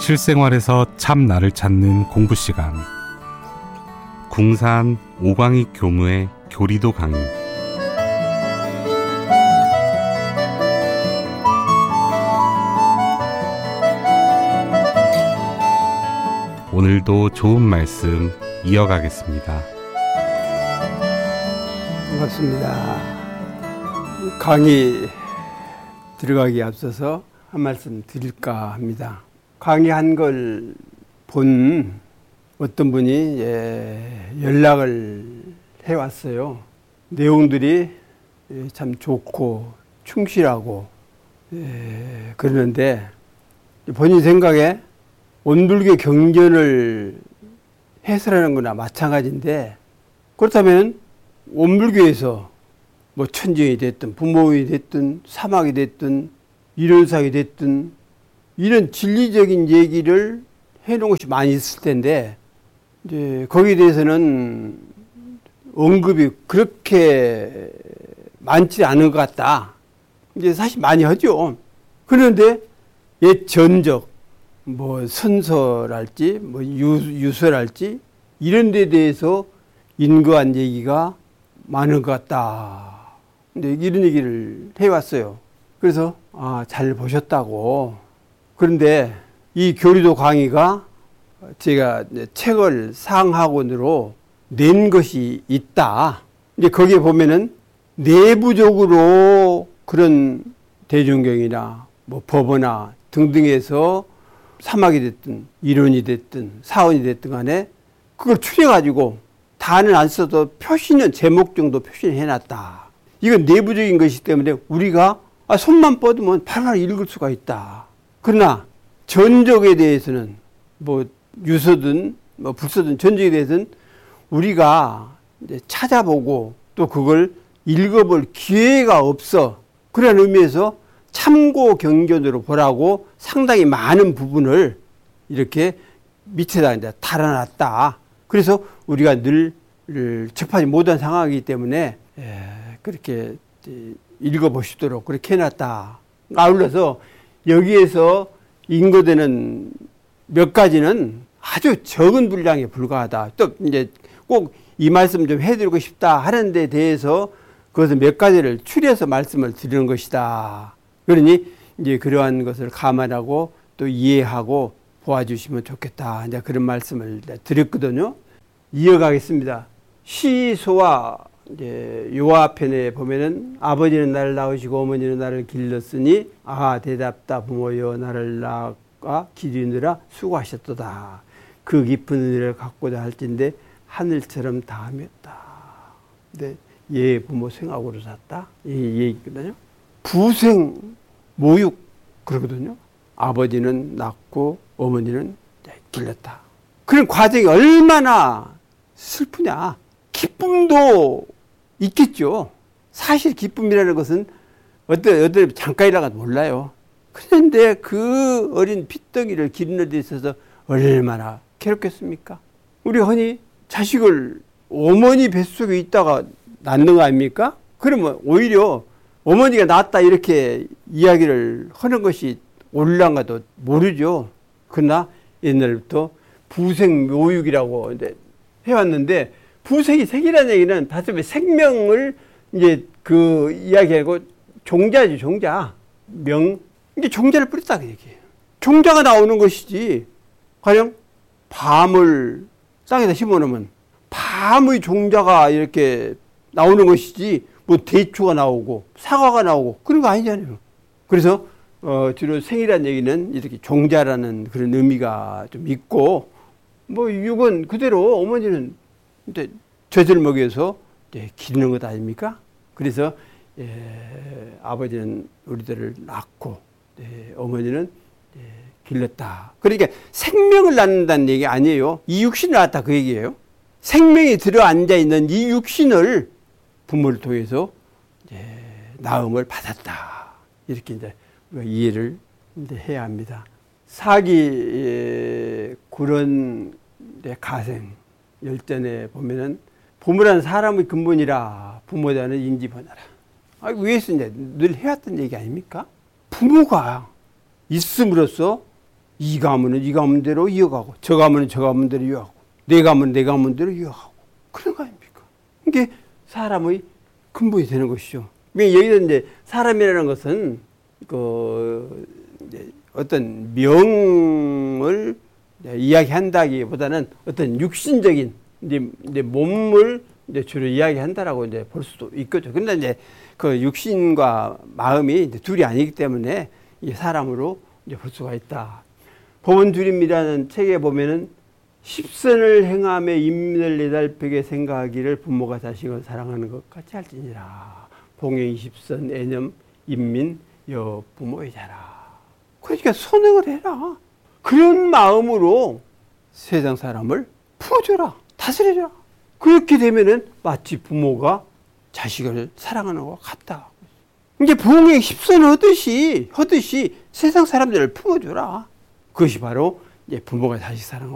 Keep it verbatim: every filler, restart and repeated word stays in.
실생활에서 참 나를 찾는 공부 시간. 궁산 오광익 교무의 교리도 강의. 오늘도 좋은 말씀 이어가겠습니다. 반갑습니다. 강의 들어가기에 앞서서 한 말씀 드릴까 합니다. 강의한 걸 본 어떤 분이 예, 연락을 해왔어요. 내용들이 예, 참 좋고 충실하고 예, 그러는데 본인 생각에 온불교 경전을 해설하는 거나 마찬가지인데, 그렇다면 온불교에서 뭐 천정이 됐든 부모이 됐든 사막이 됐든 이론사이 됐든 이런 진리적인 얘기를 해놓은 것이 많이 있을 텐데, 이제 거기에 대해서는 언급이 그렇게 많지 않은 것 같다. 이제 사실 많이 하죠. 그런데 옛 전적, 뭐 선설할지, 뭐 유, 유설할지 이런 데 대해서 인거한 얘기가 많은 것 같다. 근데 이런 얘기를 해왔어요. 그래서 아, 잘 보셨다고. 그런데 이 교리도 강의가 제가 책을 상학원으로 낸 것이 있다. 이제 거기에 보면은 내부적으로 그런 대종경이나 뭐 법어나 등등에서 사막이 됐든 이론이 됐든 사원이 됐든 간에 그걸 추려가지고 다는 안 써도 표시는 제목 정도 표시를 해놨다. 이건 내부적인 것이기 때문에 우리가 아, 손만 뻗으면 바로 읽을 수가 있다. 그러나 전적에 대해서는 뭐 유서든 뭐 불서든 전적에 대해서는 우리가 이제 찾아보고 또 그걸 읽어볼 기회가 없어. 그런 의미에서 참고 경전으로 보라고 상당히 많은 부분을 이렇게 밑에다 이제 달아놨다. 그래서 우리가 늘 접하지 못한 상황이기 때문에 그렇게 읽어보시도록 그렇게 해놨다. 아울러서 여기에서 인거되는 몇 가지는 아주 적은 분량에 불과하다. 또 이제 꼭 이 말씀 좀 해드리고 싶다 하는 데 대해서 그것을 몇 가지를 추려서 말씀을 드리는 것이다. 그러니 이제 그러한 것을 감안하고 또 이해하고 보아주시면 좋겠다. 이제 그런 말씀을 드렸거든요. 이어가겠습니다. 시소와 이제 요아편에 보면은 아버지는 나를 낳으시고 어머니는 나를 길렀으니 아 대답다 부모여 나를 낳아 기르느라 수고하셨도다. 그 깊은 은혜를 갖고자 할진대 하늘처럼 다하였다. 근데 얘 부모 생악으로 샀다. 이 얘기거든요. 부생 모육 그러거든요. 아버지는 낳고 어머니는 길렀다. 그런 과정이 얼마나 슬프냐. 기쁨도 있겠죠. 사실 기쁨이라는 것은 어떤, 어떤 잠깐이라가 몰라요. 그런데 그 어린 핏덩이를 기르는 데 있어서 얼마나 괴롭겠습니까? 우리 흔히 자식을 어머니 뱃속에 있다가 낳는 거 아닙니까? 그러면 오히려 어머니가 낳았다 이렇게 이야기를 하는 것이 옳은가도 모르죠. 그러나 옛날부터 부생묘육이라고 이제 해왔는데, 부생이 생이라는 얘기는 다시 생명을 이제 그 이야기하고 종자지, 종자. 명, 이게 종자를 뿌렸다 그 얘기예요. 종자가 나오는 것이지, 가령 밤을 땅에다 심어놓으면 밤의 종자가 이렇게 나오는 것이지, 뭐 대추가 나오고 사과가 나오고 그런 거 아니잖아요. 그래서 어, 주로 생이라는 얘기는 이렇게 종자라는 그런 의미가 좀 있고, 뭐 육은 그대로 어머니는 이제 젖을 먹여서 이제 기르는 것 아닙니까? 그래서 예, 아버지는 우리들을 낳고 예, 어머니는 예, 길렀다. 그러니까 생명을 낳는다는 얘기 아니에요. 이 육신을 낳았다 그 얘기예요. 생명이 들어앉아 있는 이 육신을 부모를 통해서 이제 낳음을 받았다. 이렇게 이제 우리가 이해를 이제 해야 합니다. 사기 구런 가생 열전에 보면은 부모라는 사람의 근본이라 부모자는 인지번하라. 아, 위에서 이제 늘 해왔던 얘기 아닙니까? 부모가 있음으로써 이 가문은 이 가문대로 이어가고 저 가문은 저 가문대로 이어가고 내 가문은 내 가문대로 이어가고 그런 거 아닙니까? 이게 사람의 근본이 되는 것이죠. 여기서 이제 사람이라는 것은 그 이제 어떤 명을 이야기한다기보다는 어떤 육신적인 이제, 이제 몸을 이제 주로 이야기한다라고 이제 볼 수도 있겠죠. 그런데 이제 그 육신과 마음이 이제 둘이 아니기 때문에 이 사람으로 이제 볼 수가 있다. 법은 둘입니다는 책에 보면은 십선을 행함에 인민을 내달벽에 생각하기를 부모가 자식을 사랑하는 것 같이 할지니라. 봉행 십선 애념 인민 여 부모이자라. 그러니까 선행을 해라. 그런 마음으로 세상 사람을 풀어줘라. 다스려줘라. 그렇게 되면은 마치 부모가 자식을 사랑하는 것 같다. 이제 봉행 십선 하듯이, 하듯이 세상 사람들을 품어줘라. 그것이 바로 이제 부모가 자식 사랑하고